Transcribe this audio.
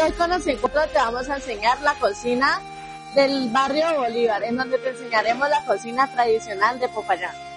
hoy con los encuentros te vamos a enseñar la cocina del barrio Bolívar, en donde te enseñaremos la cocina tradicional de Popayán.